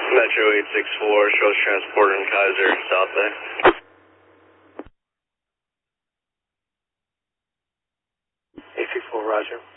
Metro 864, shows transport in Kaiser, South Bay. 864, roger.